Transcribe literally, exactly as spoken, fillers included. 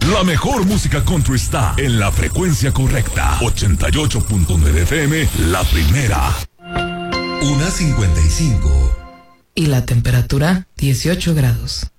La mejor música country está en la frecuencia correcta. ochenta y ocho punto nueve F M, la primera. Una cincuenta y cinco. Y la temperatura, dieciocho grados.